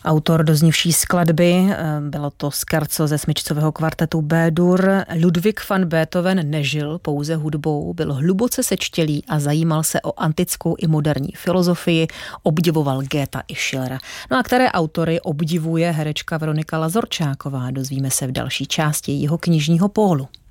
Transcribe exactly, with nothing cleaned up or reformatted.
Autor doznívší skladby, bylo to scherzo ze smyčcového kvartetu B-dur. Ludwig van Beethoven nežil pouze hudbou, byl hluboce sečtělý a zajímal se o antickou i moderní filozofii, obdivoval Goethe i Schillera. No a které autory obdivuje herečka Veronika Lazorčáková, dozvíme se v další části jeho knižního pólu.